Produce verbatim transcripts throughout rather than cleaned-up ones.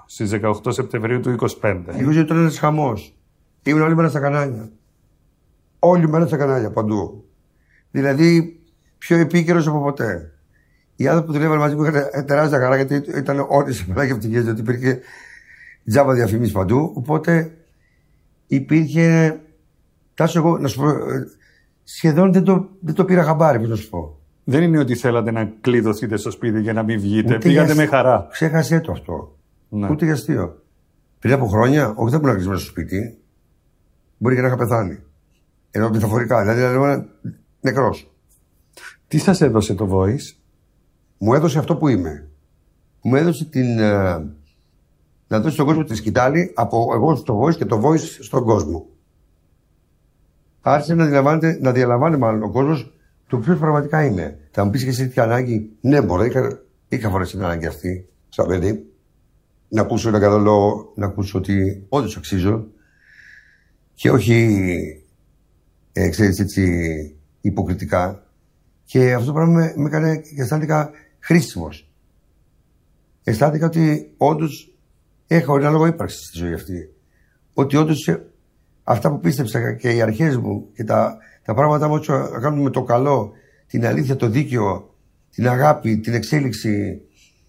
στις δεκαοκτώ Σεπτεμβρίου του είκοσι πέντε. είκοσι ήταν ένας χαμός. Ήμουν όλη μέρα στα κανάλια. Όλη μέρα στα κανάλια, παντού. Δηλαδή, πιο επίκαιρος από ποτέ. Οι άνθρωποι που δουλεύαν μαζί μου είχαν τεράστια χαρά γιατί ήταν όλοι σε πολλά και ευτυχίες, γιατί υπήρχε τζάμπα διαφήμιση παντού. Οπότε υπήρχε. Τάσο, εγώ να σου πω. Σχεδόν δεν το, δεν το πήρα χαμπάρι, πώς να σου πω. Δεν είναι ότι θέλατε να κλειδωθείτε στο σπίτι για να μην βγείτε. Ούτε πήγατε για... με χαρά. Ξέχασέ το αυτό. Ναι. Ούτε για αστείο. Πριν από χρόνια, όχι δεν μπορούσα να κλείσω μέσα στο σπίτι. Μπορεί και να είχα πεθάνει. Ενώ μεταφορικά. Δηλαδή, δηλαδή νεκρός. Τι σας έδωσε το Voice? Μου έδωσε αυτό που είμαι. Μου έδωσε την. Uh, να δώσει στον κόσμο τη σκητάλη από εγώ στο Voice και το Voice στον κόσμο. Άρχισε να, να διαλαμβάνει μάλλον ο κόσμος το ποιος πραγματικά είναι. Θα μου πεις και εσύ τι ανάγκη. Ναι, μπορεί, είχα, είχα φορέσει την ανάγκη αυτή, σαν παιδί. Να ακούσω ένα καλό λόγο, να ακούσω ότι όντως αξίζω. Και όχι, ε, ξέρεις, έτσι, υποκριτικά. Και αυτό το πράγμα με, με έκανε και αισθάνθηκα χρήσιμος. Αισθάνθηκα ότι όντως έχω ένα λόγο ύπαρξης στη ζωή αυτή. Ότι όντως αυτά που πίστεψα και οι αρχές μου και τα, τα πράγματα μου να κάνουν με το καλό, την αλήθεια, το δίκαιο, την αγάπη, την εξέλιξη,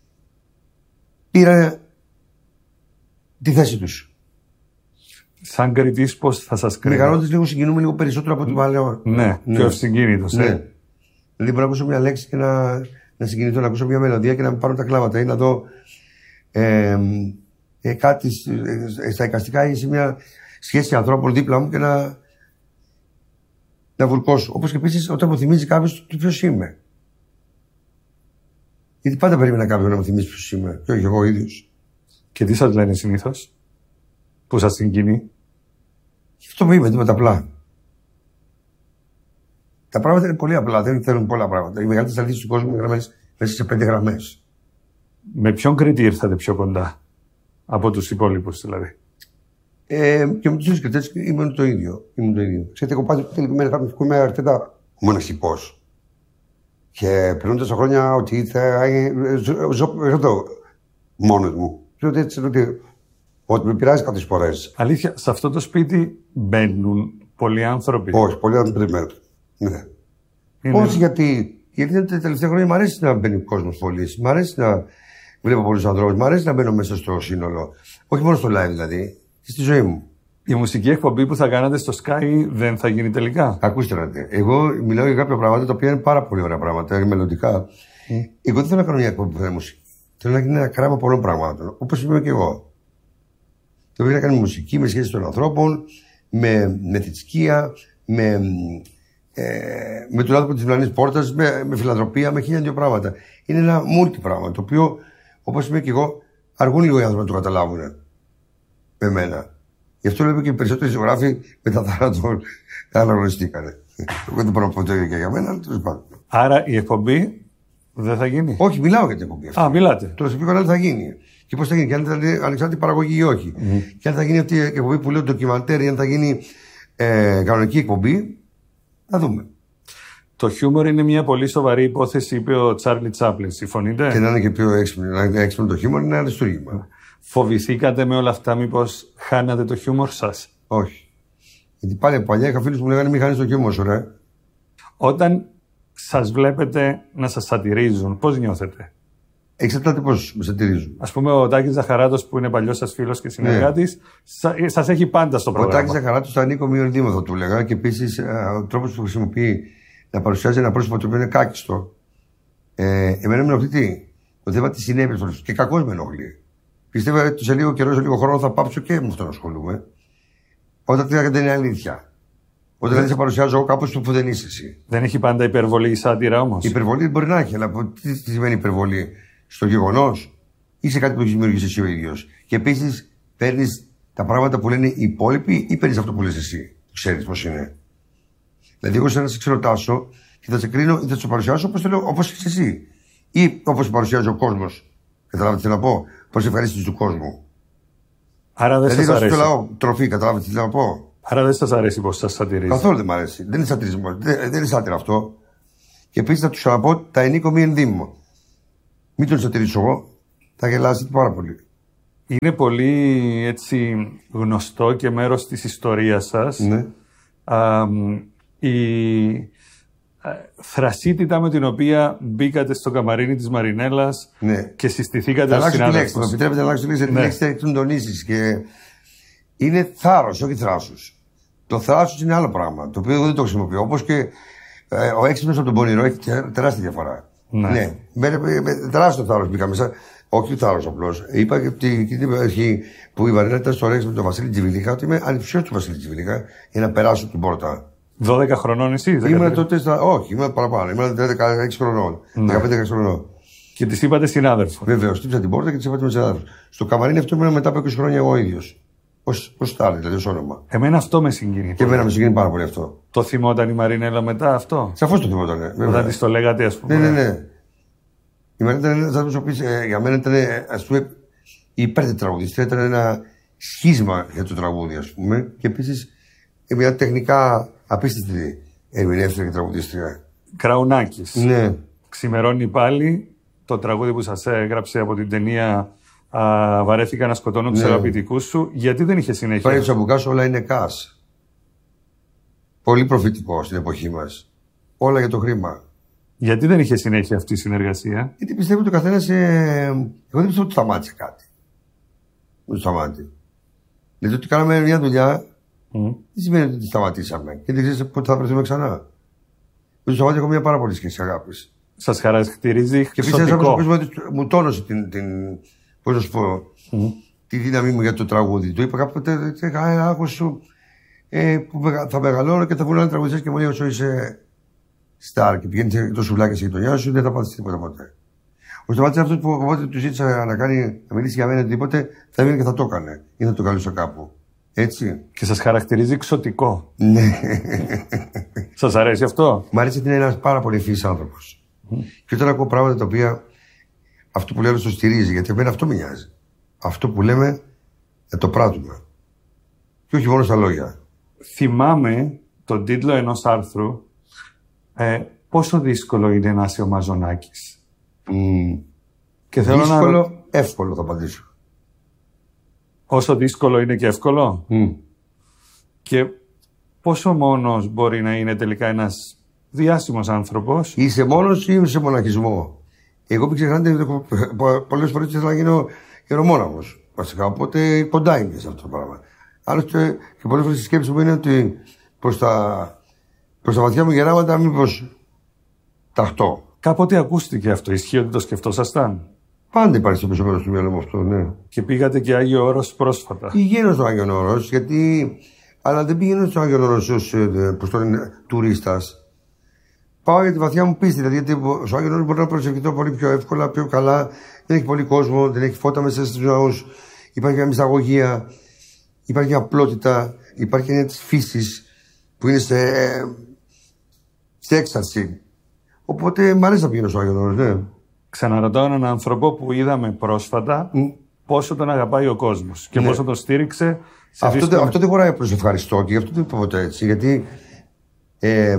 πήραν τη θέση τους. Σαν κριτής πώς θα σας κρίνω? Μεγαλώντας λίγο συγκινούμε λίγο περισσότερο από το παλαιό. Ναι, ναι, πιο συγκίνητος. Ναι. Ε. Δηλαδή μπορώ να ακούσω μια λέξη και να, να συγκινηθώ, να ακούσω μια μελωδία και να με πάρουν τα κλάματα ή να δω ε, ε, κάτι ε, στα εικαστικά ή σε μια σχέση ανθρώπων δίπλα μου και να, να βουλκώσω. Όπως και επίσης όταν μου θυμίζει κάποιος το ποιος είμαι. Γιατί πάντα περίμενα κάποιον να μου θυμίζει ποιος είμαι, και όχι εγώ ίδιος. Και τι σας λένε συνήθως, που σας συγκινεί? Αυτό που είμαι, τίποτα απλά. Τα πράγματα είναι πολύ απλά, δεν θέλουν πολλά πράγματα. Οι μεγαλύτερες αλήθειες του κόσμου είναι γραμμένες μέσα σε πέντε γραμμές. Με ποιον κριτή ήρθατε πιο κοντά από τους υπόλοιπους δηλαδή? Ε, και με τους ίδιους κριτές ήμουν το ίδιο. Ήμουν το ίδιο. Ξέρετε, εγώ πάντα τελικά μέρα είμαι αρκετά μοναχικός. Και πριν τόσα χρόνια ότι ήθελα. Ζω εδώ μόνος μου. Ξέρω έτσι ότι. Ότι με πειράζει κάποιες φορές. Αλήθεια, σε αυτό το σπίτι μπαίνουν πολλοί άνθρωποι? Όχι, πολλοί άνθρωποι δεν μπαίνουν. Ναι. Είναι... Όχι γιατί. Γιατί τα τελευταία χρόνια μου αρέσει να μπαίνει ο κόσμος πολύ. Μ' αρέσει να βλέπω πολλούς ανθρώπους. Μ' αρέσει να μπαίνω μέσα στο σύνολο. Όχι μόνο στο live δηλαδή. Και στη ζωή μου. Η μουσική εκπομπή που θα κάνατε στο Sky δεν θα γίνει τελικά? Ακούστε να δείτε. Εγώ μιλάω για κάποια πράγματα τα οποία είναι πάρα πολύ ωραία πράγματα, μελλοντικά. Mm. Εγώ δεν θέλω να κάνω μια εκπομπή που θα είναι μουσική. Θέλω να γίνει ένα κράμα πολλών πραγμάτων. Όπως είμαι και εγώ. Θέλω να κάνει μουσική με σχέση των ανθρώπων, με, με θρησκεία, με, ε, με τον άνθρωπο τη διπλανής πόρτας, με, με φιλανθρωπία, με χίλια δύο πράγματα. Είναι ένα multi πράγμα το οποίο, όπως είμαι και εγώ, αργούν λίγο οι άνθρωποι να το καταλάβουν. Με μένα. Γι' αυτό λέω και οι περισσότεροι ζωγράφοι με τα θάνατον αναγνωριστήκανε. Εγώ δεν μπορώ να πω το ίδιο και για μένα, αλλά τέλος πάντων. Άρα η εκπομπή δεν θα γίνει? Όχι, μιλάω για την εκπομπή αυτή. Α, μιλάτε. Το να σου πει κανένα θα γίνει. Και πώς θα γίνει, και αν θα είναι ανεξάρτητη παραγωγή ή όχι. Mm. Και αν θα γίνει αυτή η εκπομπή που λέω ντοκιμαντέρ ή αν θα γίνει ε, κανονική εκπομπή, θα δούμε. Το χιούμορ είναι μια πολύ σοβαρή υπόθεση, είπε ο Τσάρλι Τσάπλιν. Συμφωνείτε? Και να είναι και πιο έξυπνο το χιούμορ, είναι ένα αριστούργημα. Φοβηθήκατε με όλα αυτά, μήπως χάνατε το χιούμορ σας? Όχι. Γιατί πάλι από παλιά είχα φίλους που μου λέγανε μην χάνεις το χιούμορ σου, ρε. Όταν σας βλέπετε να σας σατυρίζουν, πώς νιώθετε? Εξαρτάται πώς με σατυρίζουν. Ας πούμε, ο Τάκης Ζαχαράτος, που είναι παλιός σας φίλος και συνεργάτης, ναι, σας έχει πάντα στο πρόγραμμα. Ο Τάκης Ζαχαράτος θα ανήκω μείον δήμο, θα του έλεγα. Και επίσης ο τρόπος που χρησιμοποιεί να παρουσιάζει ένα πρόσωπο το οποίο είναι κάκιστο. Ε, εμένα με ενοχλεί τι. Το θέμα τη συνέπεια και κακώς με ενοχλεί. Πιστεύω ότι σε λίγο καιρό, σε λίγο χρόνο θα πάψω και με αυτό να ασχολούμαι. Όταν δεν είναι αλήθεια. Όταν δηλαδή σε παρουσιάζω εγώ κάπως που δεν είσαι εσύ. Δεν έχει πάντα υπερβολή η σάτυρα όμως? Η υπερβολή μπορεί να έχει, αλλά τι, τι σημαίνει υπερβολή? Στο γεγονός ή σε κάτι που έχει δημιουργήσει εσύ ο ίδιος. Και επίσης παίρνεις τα πράγματα που λένε οι υπόλοιποι ή παίρνεις αυτό που λες εσύ. Ξέρεις πώς είναι. Δηλαδή, εγώ σαν να σε ξεροτάσω και θα σε κρίνω ή θα σε παρουσιάσω όπως θέλω, όπως είσαι εσύ. Ή όπως παρουσιάζει ο κόσμος. Καταλάβετε τι να πω? Προς ευχαρίστηση του κόσμου. Άρα δεν δηλαδή, σας αρέσει. Δηλαδή, λαό τροφή, καταλάβετε τι να πω? Άρα δεν σας αρέσει πως σας σατυρίζει? Καθόλου δεν μ' αρέσει. Δεν είναι σατυρισμό. Δεν, δεν είναι σάτυρα αυτό. Και επίσης θα του ξαναπώ, τα ενίκο μη ενδύμω. Μην τον σατυρίσω εγώ, θα γελάσετε πάρα πολύ. Είναι πολύ έτσι, γνωστό και μέρος της ιστορίας σας. Ναι. Α, η θρασίτητα με την οποία μπήκατε στο καμαρίνι της Μαρινέλας, ναι, και συστηθήκατε ως συνάδελφος. Θα αλλάξω τη λέξη, μου επιτρέπετε να αλλάξω τη λέξη, ναι, τη λέξη να τονίσεις. Και είναι θάρρος, όχι θράσος. Το θράσος είναι άλλο πράγμα, το οποίο εγώ δεν το χρησιμοποιώ. Όπως και ε, ο έξυπνος από τον πονηρό έχει τεράστια διαφορά. Ναι, ναι. Με, με, με τεράστιο θάρρος μπήκα μέσα. Όχι θάρρος απλώς. Είπα και ότι την αρχή που η Μαρινέλα ήταν στο Ρέξ με τον Βασίλη Τζιβιλίχα, ότι είμαι ανυψιός του Βασίλη Τζιβιλίχα για να περάσω την πόρτα. δώδεκα χρονών εσύ, ήμουν τότε στα... Όχι, ήμουν παραπάνω. Ήμουν δεκαέξι χρονών. Ναι. δεκαπέντε χρονών. Και τη είπατε συνάδελφο. Βεβαίως, χτύπησα την πόρτα και τη είπα ότι είμαι συνάδελφο. Στο καμαρίνι αυτό ήμουν μετά από είκοσι χρόνια εγώ ίδιος. Ως στάρι, δηλαδή ως όνομα. Εμένα αυτό με συγκινεί. Και εμένα με συγκινεί πάρα πολύ αυτό. Το θυμόταν η Μαρινέλα μετά αυτό. Σαφώς το θυμόταν. Όταν τη το λέγατε, ας πούμε. Ναι, ναι, ναι. Η Μαρινέλα ήταν ένας άνθρωπος που για μένα ήταν, ας πούμε, η υπέρτερη τραγουδίστρια, ήταν ένα σχίσμα για το τραγούδι, ας πούμε. Και επίσης μια τεχνικά απίστευτη ερμηνεύτρια και τραγουδίστρια. Κραουνάκης. Ναι. Ξημερώνει πάλι το τραγούδι που σας έγραψε από την ταινία α, Βαρέθηκα να σκοτώνω τους, ναι, αγαπητικούς σου. Γιατί δεν είχε συνέχεια? Πάλι του Αμπουκάς όλα είναι κας. Πολύ προφητικό στην εποχή μας. Όλα για το χρήμα. Γιατί δεν είχε συνέχεια αυτή η συνεργασία? Γιατί πιστεύω ότι ο καθένας. Ε... Εγώ δεν πιστεύω ότι σταμάτησε κάτι. Δεν σταμάτησε. Δηλαδή ότι κάναμε μια δουλειά. Mm. Δεν σημαίνει ότι τη σταματήσαμε. Και δεν ξέρεις πότε θα βρεθούμε ξανά. Με το Σταμάτη έχω μια πάρα πολύ σχέση αγάπης. Σας χαρακτηρίζει και επίσης ένας άνθρωπος που μου τόνωσε την, την, πώς να σου πω, mm. τη δύναμή μου για το τραγούδι. Του είπα κάποτε, άκουσα ε, που θα μεγαλώνω και θα βγουν άλλοι τραγουδιστές και μου λέει όσο είσαι στάρ και πηγαίνεις το σουβλάκι στη γειτονιά σου, δεν θα πάθεις τίποτα ποτέ. Ο Σταμάτης είναι αυτός που όποτε του ζήτησα να, κάνει, να μιλήσει για μένα οτιδήποτε, θα έβγαινε και θα το έκανε ή θα το καλούσε κάπου. Έτσι. Και σας χαρακτηρίζει εξωτικό. Ναι. Σας αρέσει αυτό? Μ' αρέσει ότι είναι ένας πάρα πολύ ευφυής άνθρωπος. Mm. Και όταν ακούω πράγματα τα οποία αυτό που λέω το στηρίζει, γιατί εμένα αυτό με νοιάζει. Αυτό που λέμε να το πράττουμε. Και όχι μόνο στα λόγια. Θυμάμαι τον τίτλο ενός άρθρου ε, πόσο δύσκολο είναι να είσαι ο Μαζονάκης. Mm. Και θέλω δύσκολο, να... εύκολο θα απαντήσω. Όσο δύσκολο είναι και εύκολο. Mm. Και πόσο μόνος μπορεί να είναι τελικά ένας διάσημος άνθρωπος. Είσαι μόνος ή είσαι μοναχισμό? Εγώ μην ξεχνάτε, πολλές φορές ήθελα να γίνω γερομόναχος. Βασικά, οπότε κοντά είμαι σε αυτό το πράγμα. Άλλωστε, και πολλές φορές η σκέψη μου είναι ότι προς τα, προς τα βαθιά μου γεράματα μήπως ταχτώ. Κάποτε ακούστηκε αυτό, ισχύει ότι το σκεφτόσασταν? Πάντα υπάρχει στο πίσω μέρος του μυαλού μου αυτό, ναι. Και πήγατε και Άγιο Όρος πρόσφατα. Πηγαίνω στο Άγιο Όρος, γιατί. Αλλά δεν πηγαίνω στο Άγιο Όρος ως τουρίστας. Πάω για τη βαθιά μου πίστη. Δηλαδή, γιατί στο Άγιο Όρος μπορώ να προσευχηθώ πολύ πιο εύκολα, πιο καλά. Δεν έχει πολύ κόσμο, δεν έχει φώτα μέσα στους ναούς. Υπάρχει μια μυσταγωγία, υπάρχει μια απλότητα, υπάρχει μια τη φύση που είναι σε, σε έκσταση. Οπότε μ' αρέσει να πηγαίνω στο Άγιο Όρος, ναι. Ξαναρωτάω έναν άνθρωπο που είδαμε πρόσφατα mm. πόσο τον αγαπάει ο κόσμος και ναι. πόσο τον στήριξε. Σε αυτό, δύσκολη... αυτό δεν χωράει προς ευχαριστώ και γι' αυτό δεν είπα ποτέ έτσι. Γιατί ε,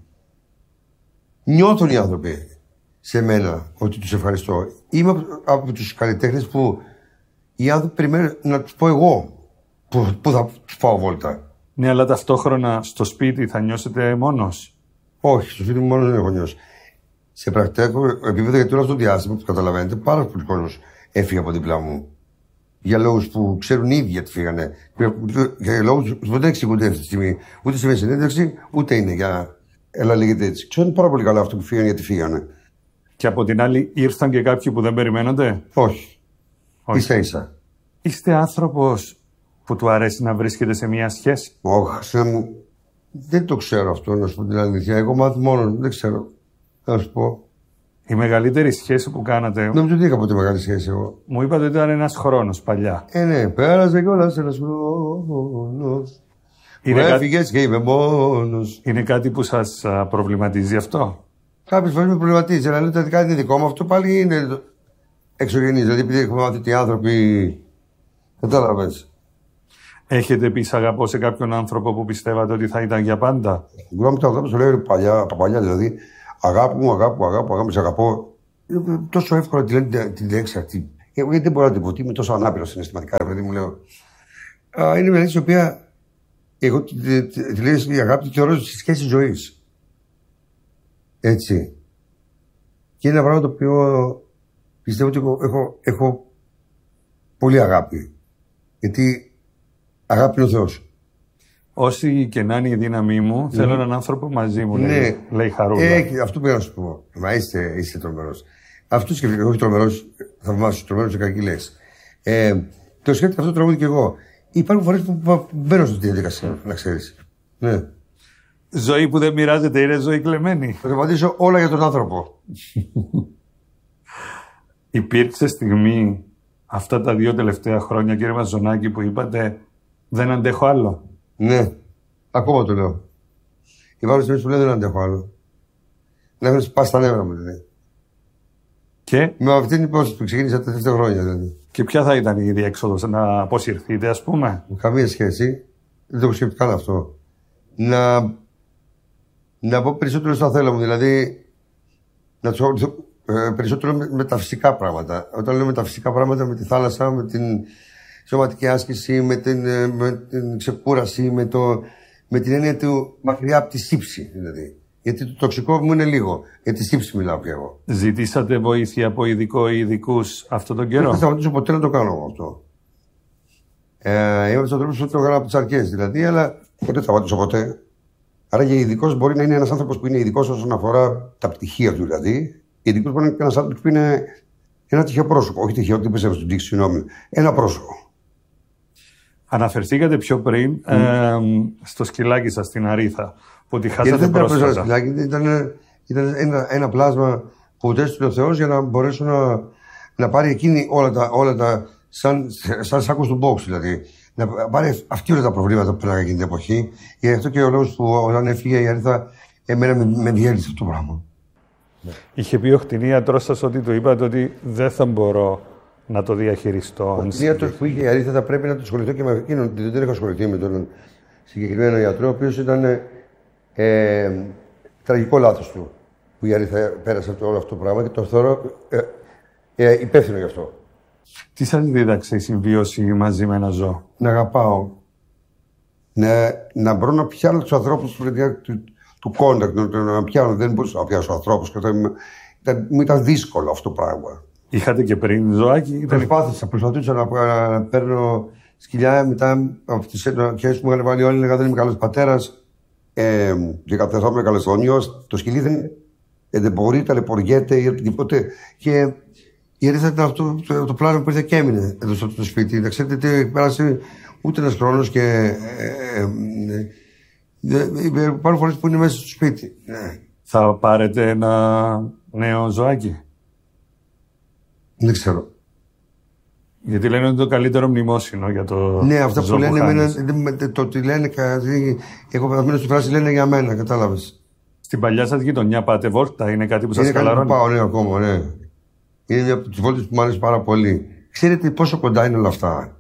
νιώθουν οι άνθρωποι σε μένα ότι τους ευχαριστώ. Είμαι από, από τους καλλιτέχνες που οι άνθρωποι περιμένουν να τους πω εγώ που, που θα τους πάω βόλτα. Ναι, αλλά ταυτόχρονα στο σπίτι θα νιώσετε μόνος? Όχι, στο σπίτι μου μόνος δεν έχω νιώσει. Σε πρακτικό επίπεδο, γιατί όλο αυτό το διάστημα που καταλαβαίνετε, πάρα πολλοί κόσμος έφυγε από δίπλα μου. Για λόγους που ξέρουν οι ίδιοι γιατί φύγανε. Για λόγους που δεν εξηγούνται αυτή τη στιγμή. Ούτε σε μια συνέντευξη, ούτε είναι για. Έλα, λέγεται έτσι. Ξέρουν πάρα πολύ καλά αυτό που φύγανε γιατί φύγανε. Και από την άλλη, ήρθαν και κάποιοι που δεν περιμένονται? Όχι. Όχι. Ίσα ίσα. Είστε άνθρωπος που του αρέσει να βρίσκεται σε μια σχέση? Όχι, μου. Δεν το ξέρω αυτό, να σου πω την αλήθεια. Εγώ μάθω μόνο, δεν ξέρω. Θα σου πω. Η μεγαλύτερη σχέση που κάνατε. Νομίζω ότι είχα ποτέ μεγάλη σχέση εγώ. Μου είπατε ότι ήταν ένας χρόνος παλιά. Ε, ναι, πέρασε κιόλας ένας χρόνος. Μου έφυγες και είμαι μόνος. Είναι κάτι που σας προβληματίζει αυτό? Κάποιες φορές με προβληματίζει, αλλά λέω ότι κάτι είναι δικό μου. Αυτό πάλι είναι εξωγενής. Δηλαδή, επειδή έχουμε μάθει ότι οι άνθρωποι. Κατάλαβες. Έχετε πει σ' αγαπώ σε κάποιον άνθρωπο που πιστεύατε ότι θα ήταν για πάντα? Εγώ τα αγάπη σου λέω παλιά, από παλιά δηλαδή. Αγάπη μου, αγάπη μου, αγάπη μου, αγάπη μου, σε αγαπώ. Είναι τόσο εύκολο τη λένε την λέξη αυτή. Εγώ γιατί δεν μπορώ να την πω, είμαι τόσο ανάπηρο συναισθηματικά, επειδή μου λέω. Α, είναι μια λέξη η οποία. Εγώ τη, τη, τη, τη λέω η αγάπη τη θεωρώ στη σχέση ζωή. Έτσι. Και είναι ένα πράγμα το οποίο πιστεύω ότι έχω, έχω, έχω πολύ αγάπη. Γιατί αγάπη είναι ο Θεός. Όσοι και να είναι η δύναμή μου, mm. θέλω έναν άνθρωπο μαζί μου, ναι. λέει, λέει Χαρούλα. Ε, αυτό πήγα να σου πω. Μα είστε, είστε τρομερός. Αυτό σκέφτηκα, όχι τρομερός, θαυμάσου, τρομερός και κακή λες. Ε, το σκέφτηκα αυτό το τραγούδι κι εγώ. Υπάρχουν φορές που, που, που μπαίνω στη διαδικασία, να ξέρεις. Ναι. Ζωή που δεν μοιράζεται είναι ζωή κλεμμένη. Θα το απαντήσω όλα για τον άνθρωπο. Υπήρξε στιγμή αυτά τα δύο τελευταία χρόνια, κύριε Μαζονάκη, που είπατε δεν αντέχω άλλο. Ναι, ακόμα το λέω. Υπάρχουν στιγμές που λέω δεν αντέχω άλλο. Να έχουν σπάσει τα νεύρα μου, δηλαδή. Και... με αυτή την υπόθεση που ξεκίνησα τα τελευταία χρόνια, δηλαδή. Και ποια θα ήταν η διέξοδος, να αποσυρθείτε, ας πούμε? Καμία σχέση. Δεν το σκέφτηκα καν αυτό. Να, να πω περισσότερο στα θέλω μου, δηλαδή να του ε, περισσότερο με, με τα φυσικά πράγματα. Όταν λέω με τα φυσικά πράγματα, με τη θάλασσα, με την σωματική άσκηση, με την, με την ξεκούραση, με, το, με την έννοια του μακριά από τη σύψη, δηλαδή. Γιατί το τοξικό μου είναι λίγο. Για τη σύψη μιλάω πια εγώ. Ζητήσατε βοήθεια από ειδικό ή ειδικούς αυτόν τον καιρό? Δεν θα σταματήσω ποτέ να το κάνω αυτό. Ε, είμαι από του ανθρώπου που το έκανα από τι αρχέ, δηλαδή, αλλά ποτέ θα σταματήσω ποτέ. Άρα και ειδικό μπορεί να είναι ένα άνθρωπο που είναι ειδικό όσον αφορά τα πτυχία του, δηλαδή. Ειδικό μπορεί να είναι ένα άνθρωπο που είναι ένα τυχαίο πρόσωπο. Όχι τυχαίο, δεν πιστεύω στην πτύχη, συγγνώμη. Ένα πρόσωπο. Αναφερθήκατε πιο πριν mm. ε, στο σκυλάκι σας στην Αρήθα, που τη χάσατε πρόσφατα. Δεν ήταν σκυλάκι, ήταν, ήταν ένα, ένα πλάσμα που τέστησε ο Θεός για να μπορέσω να, να πάρει εκείνη όλα τα, όλα τα σαν, σαν σάκος του box, δηλαδή. Να πάρει αυτή όλα τα προβλήματα που πέραγα εκείνη την εποχή. Γι' αυτό και ο λόγος που όταν έφυγε η Αρήθα, εμένα με, με διέλυσε αυτό το πράγμα. Είχε πει ο κτηνίατρος σας ότι του είπατε ότι δεν θα μπορώ να το διαχειριστώ. Ο κτηνίατρος που είχε η Αρήθα θα πρέπει να το ασχοληθώ και με εκείνον. Δεν έχω ασχοληθεί με τον συγκεκριμένο ιατρό, ο οποίος ήταν ε, τραγικό λάθος του. Που η Αρήθα πέρασε από όλο αυτό το πράγμα και το θεωρώ ε, ε, υπεύθυνο γι' αυτό. Τι σας δίδαξε η συμβίωση μαζί με ένα ζώο? Να αγαπάω. Να, να μπορώ να πιάνω τους ανθρώπους του, του, του contact, να, να πιάνω. Δεν μπορούσα να πιάσω ανθρώπους. Ήταν, μου ήταν δύσκολο αυτό το πράγμα. Είχατε και πριν ζωάκι? Ήταν... Προσπάθησα, προσπαθούσα να, να, να παίρνω σκυλιά μετά από τις αρχές που μου είχαν βάλει όλοι. Έλεγα δεν είμαι καλός πατέρας. Ε, και καθόμουν καλεσθόνιος. Το σκυλί δεν, δεν μπορεί, ταλαιπωριέται ή οτιδήποτε. Και η Αρήθα ήταν αυτό το, το πλάνο που ήρθε και έμεινε εδώ στο το σπίτι. Δεν ξέρετε τι πέρασε ούτε ένας χρόνος και. Ε, ε, ε, υπάρχουν φορές που είναι μέσα στο σπίτι. Ναι. Θα πάρετε ένα νέο ζωάκι? Δεν ξέρω. Γιατί λένε ότι είναι το καλύτερο μνημόσυνο για το. Ναι, αυτά ζώο που λένε. Που εμένα, το ότι λένε. Εγώ παθαίνω στη φράση λένε για μένα, κατάλαβες. Στην παλιά σας γειτονιά πάτε βόλτα, είναι κάτι που σας χαλαρώνει? χαλαρώνει? Είναι κάτι που πάω, ναι, ακόμα, ναι. Είναι μια από τις βόλτες που μου αρέσει πάρα πολύ. Ξέρετε πόσο κοντά είναι όλα αυτά?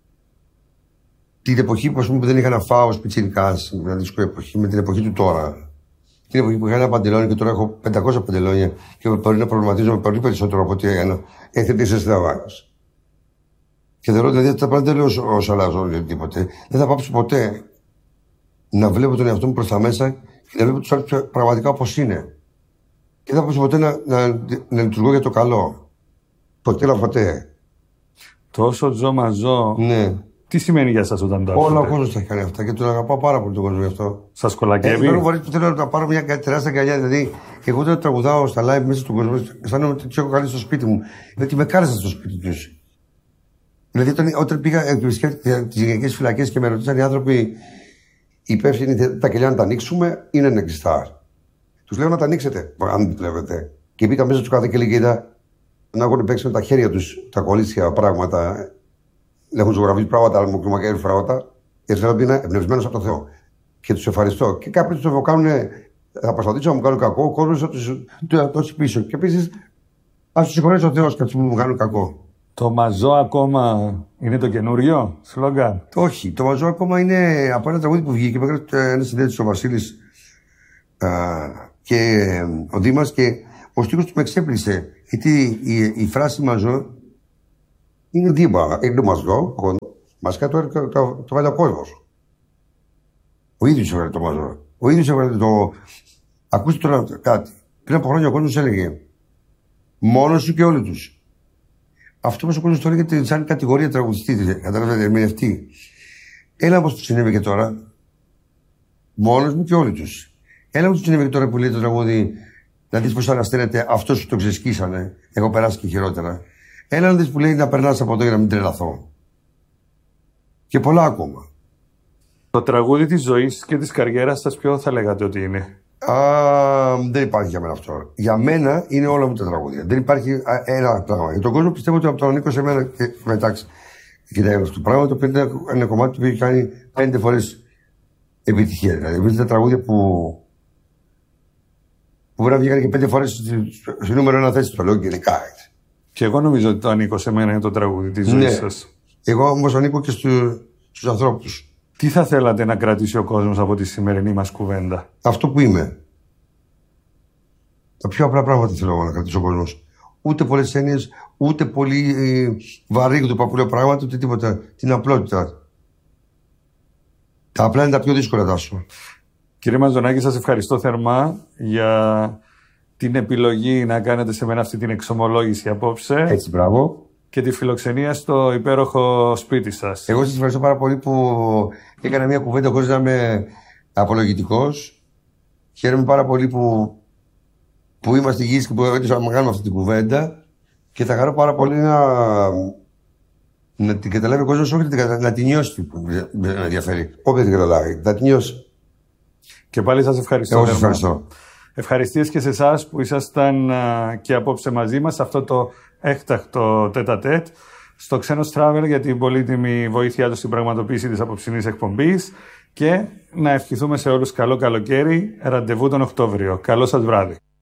Την εποχή που, πούμε, που δεν είχα να φάω ως πιτσιρικάς, μια δύσκολη εποχή, με την εποχή του τώρα. Την εποχή που είχα ένα παντελόνι και τώρα έχω πεντακόσια παντελόνια και μπορεί να προβληματίζομαι πολύ περισσότερο από ό,τι έκανα. Έχετε πει σε βάρος. Και θεωρώ δηλαδή ότι τα πράγματα δεν λέω όσο αλλάζω τίποτε. Δεν θα πάψω ποτέ να βλέπω τον εαυτό μου προς τα μέσα και να βλέπω τους άλλους πραγματικά όπως είναι. Και δεν θα πάψω ποτέ να, να, να λειτουργώ για το καλό. Ποτέ να ποτέ. Τόσο ζω μαζό. Ναι. Τι σημαίνει για σας όταν το ακούτε? Όλο ο κόσμος τα έχει κάνει αυτά και τον αγαπάω πάρα πολύ τον κόσμο γι' αυτό. Σας κολακεύει? Ε, φορές που θέλω να πάρω μια τεράστια αγκαλιά. Δηλαδή, εγώ όταν τραγουδάω στα live μέσα στον κόσμο, αισθάνομαι ότι του έχω καλέσει στο σπίτι μου. Γιατί με κάλεσαν στο σπίτι του. Δηλαδή, όταν, όταν πήγα επισκέφτηκα τις γυναικές φυλακές και με ρωτήσαν οι άνθρωποι υπεύθυνοι τα κελιά να τα ανοίξουμε, είναι νεξιστά. Τους λέω να τα ανοίξετε, αν δεν βλέπετε. Και μπήκα μέσα του κάθε και λίγα να έχουν παίξει με τα χέρια του τα κολλήσια πράγματα. Έχουν ζωγραφίσει πράγματα, αλλά μου κλιμακέρι φράγματα. Έτσι να είναι εμπνευσμένο από τον Θεό. Και του ευχαριστώ. Και κάποιοι του κάνουν, θα προσπαθήσω να μου κάνουν κακό, ο κόσμο θα του δώσει πίσω. Και επίση, α του συγχωρέσει ο Θεό και αυτού που μου κάνουν κακό. Το μαζό ακόμα είναι το καινούριο σλόγγαν? Όχι. Το μαζό ακόμα είναι από ένα τραγούδι που βγήκε. Με έκανε ένα συνδέτη ο Βασίλη και ο Δήμας και ο στίχος του με εξέπλησε. Γιατί η, η φράση μαζό είναι δίπλα. Είναι το μαζό, μαζικά το, το, το, το βάλει ο κόσμος. Ο ίδιος έβαλε το μαζό. Ο ίδιος έβαλε το. Ακούστε τώρα κάτι. Πριν από χρόνια ο κόσμος έλεγε μόνος σου και όλοι τους. Αυτό μας ο κόσμος το έλεγε σαν κατηγορία τραγουδιστή, καταλαβαίνετε, ερμηνευτή. Έλα όπως του συνέβη και τώρα. Μόνος μου και όλοι τους. Έλα όπως του συνέβη και τώρα που λέει το τραγούδι, να δεις πώς ανασταίνεται αυτός που το ξεσκίσανε. Έχω περάσει και χειρότερα. Έλα να δεις που λέει να περνάς από εδώ για να μην τρελαθώ. Και πολλά ακόμα. Το τραγούδι της ζωής και της καριέρας σας ποιο θα λέγατε ότι είναι? Α, δεν υπάρχει για μένα αυτό. Για μένα είναι όλα μου τα τραγούδια. Δεν υπάρχει α, ένα πράγμα. Για τον κόσμο πιστεύω ότι από τον ανήκω σε μένα και μεταξύ. Κοιτάξτε, αυτό το πράγμα το οποίο είναι ένα κομμάτι που έχει κάνει πέντε φορές επιτυχία. Δηλαδή, βρίσκεται τα τραγούδια που. που μπορεί να βγήκαν και πέντε φορές στο νούμερο ένα θέση. Το λέω γενικά. Και εγώ νομίζω ότι το ανήκω σε μένα είναι το τραγούδι της ζωής, ναι, σας. Εγώ όμως ανήκω και στου, στους ανθρώπους. Τι θα θέλατε να κρατήσει ο κόσμος από τη σημερινή μας κουβέντα? Αυτό που είμαι. Τα πιο απλά πράγματα θέλω να κρατήσει ο κόσμος. Ούτε πολλές έννοιες, ούτε πολύ ε, βαρύγδουπα που λέω πράγματα, ούτε τίποτα. Την απλότητα. Τα απλά είναι τα πιο δύσκολα, Τάσο. Κύριε Μαζονάκη, σας ευχαριστώ θερμά για την επιλογή να κάνετε σε μένα αυτή την εξομολόγηση απόψε. Έτσι, μπράβο. Και τη φιλοξενία στο υπέροχο σπίτι σας. Εγώ σας ευχαριστώ πάρα πολύ που έκανα μια κουβέντα χωρίς να είμαι απολογητικός. Χαίρομαι πάρα πολύ που, που είμαστε υγιείς και που έτυχα να κάνουμε αυτή την κουβέντα. Και θα χαρώ πάρα πολύ να, να την καταλάβει ο κόσμος, όχι να, να την νιώσει που με ενδιαφέρει. Όποια την καταλάβει, να την νιώσει. Και πάλι σας ευχαριστώ. Εγώ σας ευχαριστώ. Ευχαριστίες και σε εσάς που ήσασταν και απόψε μαζί μας σε αυτό το έκτακτο τέτα-τέτ στο Ξένος Travel για την πολύτιμη βοήθειά του στην πραγματοποίηση της απόψινής εκπομπής και να ευχηθούμε σε όλους καλό καλοκαίρι, ραντεβού τον Οκτώβριο. Καλό σας βράδυ.